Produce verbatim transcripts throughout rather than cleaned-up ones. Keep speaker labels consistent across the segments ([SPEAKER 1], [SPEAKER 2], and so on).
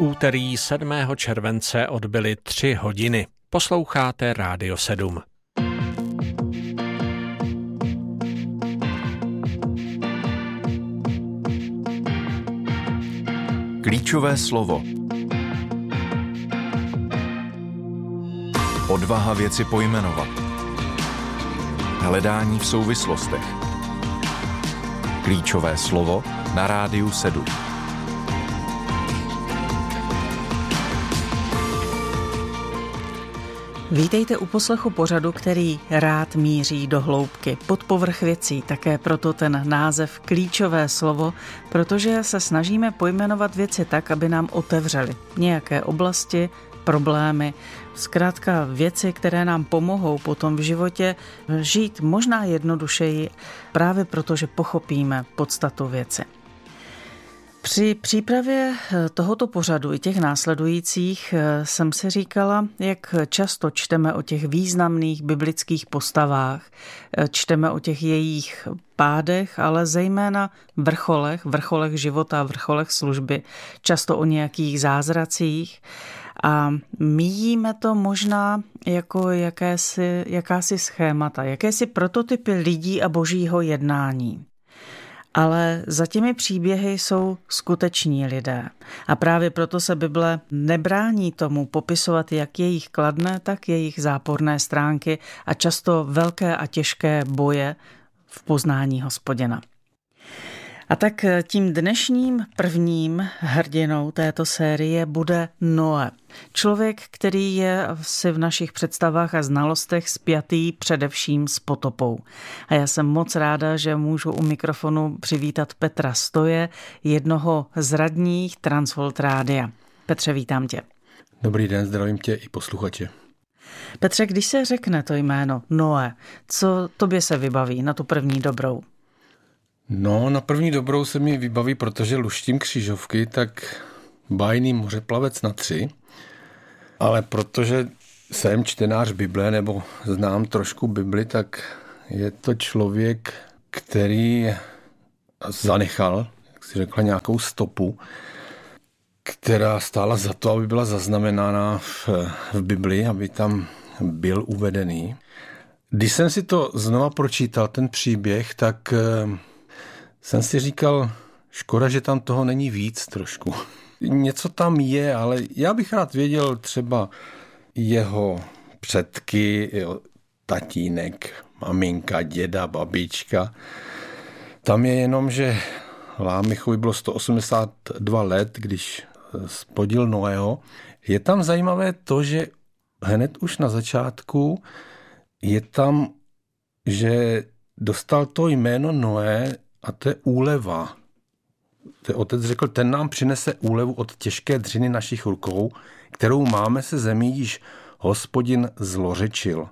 [SPEAKER 1] úterý sedmého července odbyly tři hodiny. Posloucháte Rádio sedm.
[SPEAKER 2] Klíčové slovo. Odvaha věci pojmenovat. Hledání v souvislostech. Klíčové slovo na Rádiu sedm.
[SPEAKER 3] Vítejte u poslechu pořadu, který rád míří do hloubky, pod povrch věcí, také proto ten název Klíčové slovo, protože se snažíme pojmenovat věci tak, aby nám otevřely nějaké oblasti, problémy, zkrátka věci, které nám pomohou potom v životě žít možná jednodušeji, právě proto, že pochopíme podstatu věci. Při přípravě tohoto pořadu i těch následujících jsem si říkala, jak často čteme o těch významných biblických postavách, čteme o těch jejich pádech, ale zejména vrcholech, vrcholech života, vrcholech služby, často o nějakých zázracích a míjíme to možná jako jakési, jakási schémata, jakési prototypy lidí a božího jednání. Ale za těmi příběhy jsou skuteční lidé. A právě proto se Bible nebrání tomu popisovat jak jejich kladné, tak jejich záporné stránky a často velké a těžké boje v poznání Hospodina. A tak tím dnešním prvním hrdinou této série bude Noé. Člověk, který je si v našich představách a znalostech spjatý především s potopou. A já jsem moc ráda, že můžu u mikrofonu přivítat Petra Stoje, jednoho z radních Transworld Rádia. Petře, vítám tě.
[SPEAKER 4] Dobrý den, zdravím tě i posluchače.
[SPEAKER 3] Petře, když se řekne to jméno Noé, co tobě se vybaví na tu první dobrou?
[SPEAKER 4] No, na první dobrou se mi vybaví, protože luštím křižovky, tak bájný mořeplavec na tři. Ale protože jsem čtenář Bible, nebo znám trošku Bibli, tak je to člověk, který zanechal, jak si řekla, nějakou stopu, která stála za to, aby byla zaznamenána v, v Bibli, aby tam byl uvedený. Když jsem si to znova pročítal, ten příběh, tak jsem si říkal, škoda, že tam toho není víc trošku. Něco tam je, ale já bych rád věděl třeba jeho předky, jeho tatínek, maminka, děda, babička. Tam je jenom, že Lámechovi bylo sto osmdesát dva let, když spodil Noého. Je tam zajímavé to, že hned už na začátku je tam, že dostal to jméno Noé, a to je úleva. To otec řekl, ten nám přinese úlevu od těžké dřiny našich rukou, kterou máme se zemí, již Hospodin zlořečil.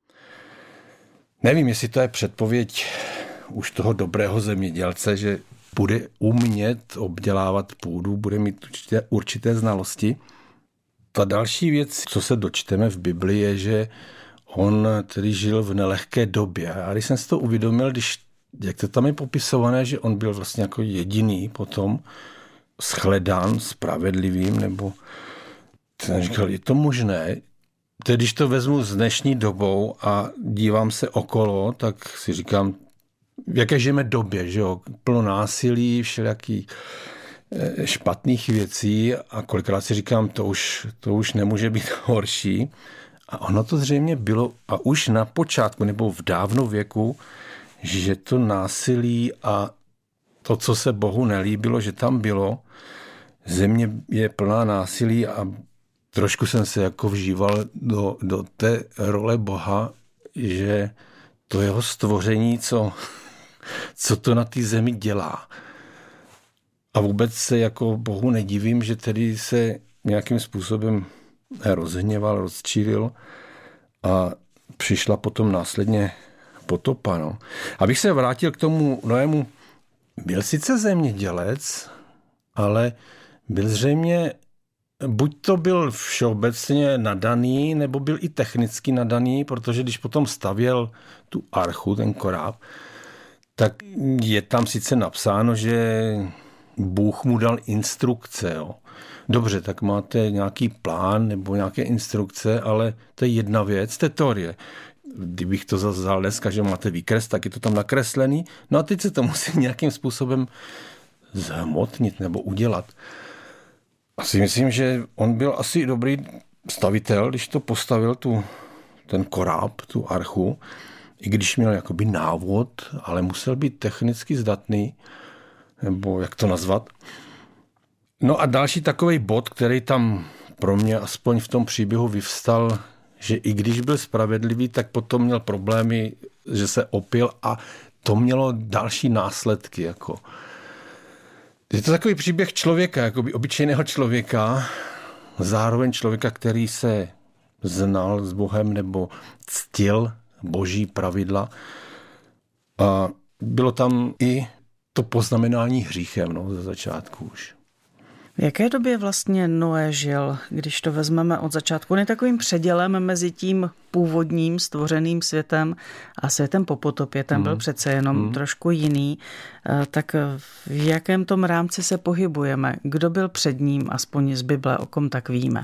[SPEAKER 4] Nevím, jestli to je předpověď už toho dobrého zemědělce, že bude umět obdělávat půdu, bude mít určité, určité znalosti. Ta další věc, co se dočteme v Bibli, je, že on tedy žil v nelehké době. A když jsem si to uvědomil, když jak to tam je popisované, že on byl vlastně jako jediný potom shledán spravedlivým, nebo jsem říkal, je to možné? Tedy když to vezmu s dnešní dobou a dívám se okolo, tak si říkám, v jaké žijeme době, že jo? Plno násilí, všelijakých špatných věcí a kolikrát si říkám, to už, to už nemůže být horší. A ono to zřejmě bylo a už na počátku nebo v dávnou věku, že to násilí a to, co se Bohu nelíbilo, že tam bylo, země je plná násilí a trošku jsem se jako vžíval do, do té role Boha, že to jeho stvoření, co, co to na té zemi dělá. A vůbec se jako Bohu nedivím, že tedy se nějakým způsobem rozhněval, rozčílil a přišla potom následně potopa. No. Abych se vrátil k tomu Noému, byl sice zemědělec, ale byl zřejmě, buď to byl všeobecně nadaný, nebo byl i technicky nadaný, protože když potom stavěl tu archu, ten koráb, tak je tam sice napsáno, že Bůh mu dal instrukce. Jo. Dobře, tak máte nějaký plán nebo nějaké instrukce, ale to je jedna věc, to je teorie. Kdybych to zase vzal dneska, že máte výkres, tak je to tam nakreslený. No a teď se to musí nějakým způsobem zhmotnit nebo udělat. Asi myslím, že on byl asi dobrý stavitel, když to postavil tu, ten koráb, tu archu, i když měl jakoby návod, ale musel být technicky zdatný, nebo jak to nazvat. No a další takový bod, který tam pro mě aspoň v tom příběhu vyvstal, že i když byl spravedlivý, tak potom měl problémy, že se opil a to mělo další následky. Jako. Je to takový příběh člověka, jakoby obyčejného člověka, zároveň člověka, který se znal s Bohem nebo ctil boží pravidla. A bylo tam i to poznamenání hříchem no, ze začátku už.
[SPEAKER 3] V jaké době vlastně Noé žil, když to vezmeme od začátku? On je takovým předělem mezi tím původním stvořeným světem a světem po potopě. Ten byl hmm. přece jenom hmm. trošku jiný. Tak v jakém tom rámci se pohybujeme? Kdo byl před ním, aspoň z Bible, o kom tak víme?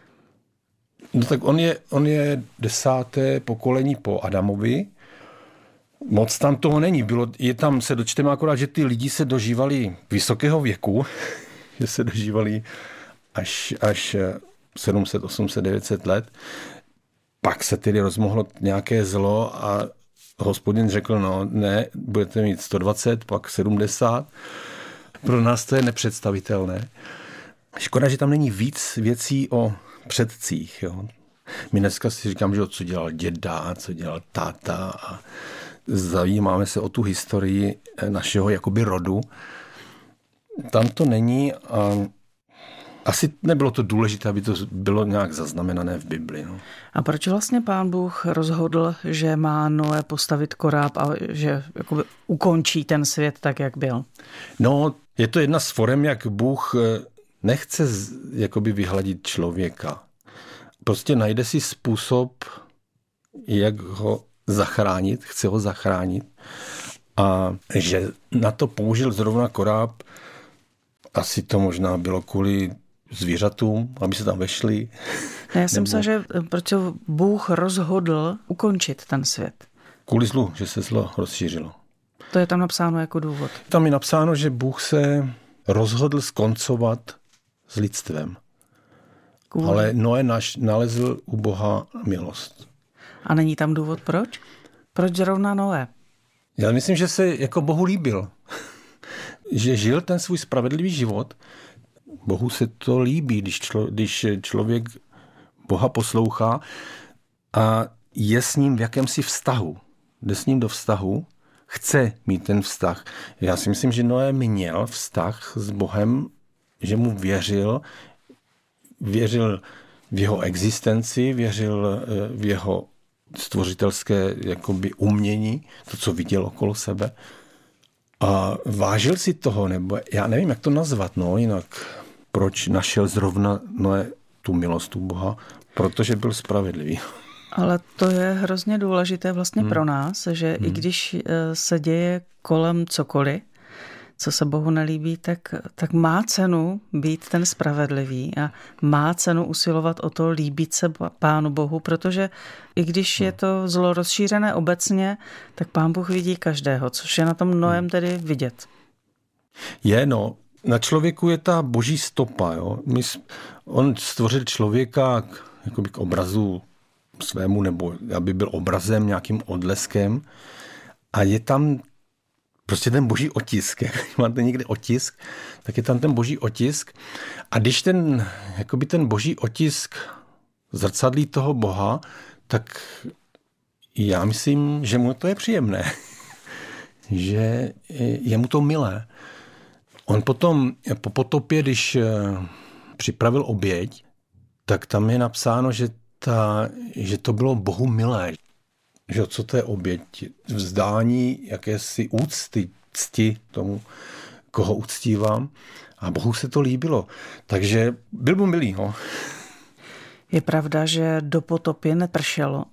[SPEAKER 4] No tak on je, on je desáté pokolení po Adamovi. Moc tam toho není. Bylo, je tam, se dočteme akorát, že ty lidi se dožívali vysokého věku, že se dožívali až, až sedm set, osm set, devět set let. Pak se tedy rozmohlo nějaké zlo a Hospodin řekl, no ne, budete mít sto dvacet, pak sedmdesát. Pro nás to je nepředstavitelné. Škoda, že tam není víc věcí o předcích. Jo. My dneska si říkám, že co dělal děda, co dělal táta a zajímáme se o tu historii našeho jakoby rodu. Tam to není a asi nebylo to důležité, aby to bylo nějak zaznamenané v Bibli. No.
[SPEAKER 3] A proč vlastně Pán Bůh rozhodl, že má Noé postavit koráb a že jakoby ukončí ten svět tak, jak byl?
[SPEAKER 4] No, je to jedna z forem, jak Bůh nechce jakoby vyhladit člověka. Prostě najde si způsob, jak ho zachránit, chce ho zachránit a že na to použil zrovna koráb. Asi to možná bylo kvůli zvířatům, aby se tam vešli.
[SPEAKER 3] Ne, já jsem myslela, že proč Bůh rozhodl ukončit ten svět.
[SPEAKER 4] Kvůli zlu, že se zlo rozšířilo.
[SPEAKER 3] To je tam napsáno jako důvod.
[SPEAKER 4] Tam je napsáno, že Bůh se rozhodl skoncovat s lidstvem. Kvůli. Ale Noé naš nalezl u Boha milost.
[SPEAKER 3] A není tam důvod proč? Proč zrovna Noé?
[SPEAKER 4] Já myslím, že se jako Bohu líbil. Že žil ten svůj spravedlivý život. Bohu se to líbí, když, člo, když člověk Boha poslouchá a je s ním v jakémsi vztahu. Jde s ním do vztahu, chce mít ten vztah. Já si myslím, že Noé měl vztah s Bohem, že mu věřil, věřil v jeho existenci, věřil v jeho stvořitelské jakoby umění, to, co viděl okolo sebe. A vážil si toho, nebo já nevím, jak to nazvat, no jinak. Proč našel zrovna Noé tu milost u Boha? Protože byl spravedlivý.
[SPEAKER 3] Ale to je hrozně důležité vlastně hmm. pro nás, že hmm. i když se děje kolem cokoliv, co se Bohu nelíbí, tak, tak má cenu být ten spravedlivý a má cenu usilovat o to líbit se Pánu Bohu, protože i když je to zlo rozšířené obecně, tak Pán Bůh vidí každého, což je na tom Noém tedy vidět.
[SPEAKER 4] Je, no. Na člověku je ta boží stopa. Jo. My, on stvořil člověka k, jakoby k obrazu svému, nebo aby byl obrazem, nějakým odleskem a je tam prostě ten boží otisk. Jak máte někde otisk, tak je tam ten boží otisk. A když ten, jakoby ten boží otisk zrcadlí toho Boha, tak já myslím, že mu to je příjemné. Že je mu to milé. On potom po potopě, když připravil oběť, tak tam je napsáno, že, ta, že to bylo Bohu milé. Že co to je oběť? Vzdání jakési úcty, cti tomu, koho uctívám. A Bohu se to líbilo. Takže byl mu milý. No.
[SPEAKER 3] Je pravda, že do potopy nepršelo?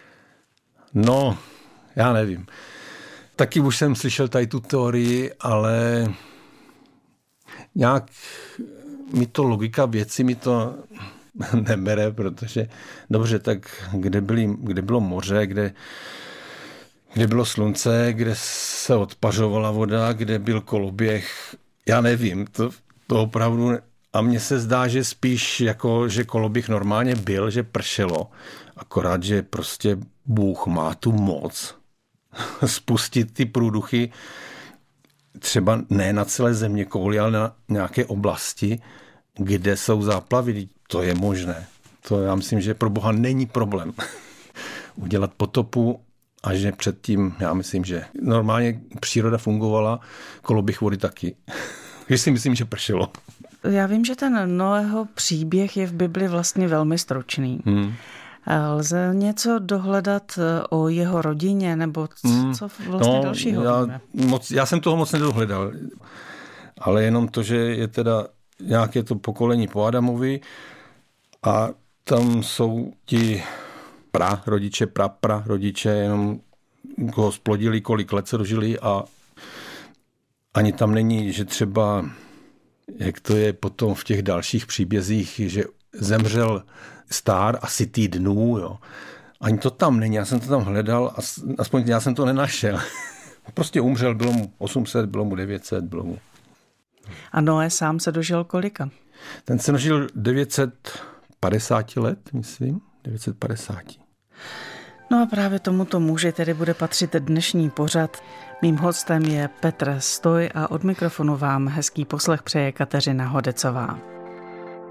[SPEAKER 4] No, já nevím. Taky už jsem slyšel tady tu teorii, ale nějak mi to logika věci mi to nebere, protože dobře, tak kde, byly, kde bylo moře, kde, kde bylo slunce, kde se odpařovala voda, kde byl koloběh, já nevím, to, to opravdu, a mně se zdá, že spíš jako, že koloběh normálně byl, že pršelo, akorát, že prostě Bůh má tu moc spustit ty průduchy třeba ne na celé zeměkouli, ale na nějaké oblasti, kde jsou záplavy. To je možné. To já myslím, že pro Boha není problém udělat potopu a že předtím, já myslím, že normálně příroda fungovala, koloběh vody taky. Když si myslím, že pršelo.
[SPEAKER 3] Já vím, že ten Noého příběh je v Bibli vlastně velmi stručný. Hmm. Lze něco dohledat o jeho rodině, nebo co, hmm. co vlastně no, dalšího
[SPEAKER 4] já,
[SPEAKER 3] víme?
[SPEAKER 4] Moc, já jsem toho moc nedohledal, ale jenom to, že je teda nějaké to pokolení po Adamovi a tam jsou ti pra rodiče, pra pra rodiče, jenom ho splodili, kolik let se dožili a ani tam není, že třeba, jak to je potom v těch dalších příbězích, že zemřel stár asi týdnů, jo. Ani to tam není, já jsem to tam hledal, aspoň já jsem to nenašel. Prostě umřel, bylo mu osm set, bylo mu devět set, bylo mu.
[SPEAKER 3] A Noé sám se dožil kolika?
[SPEAKER 4] Ten se dožil devět set padesát let, myslím, devět set padesát.
[SPEAKER 3] No a právě tomuto muži tedy bude patřit dnešní pořad. Mým hostem je Petr Stoj a od mikrofonu vám hezký poslech přeje Kateřina Hodecová.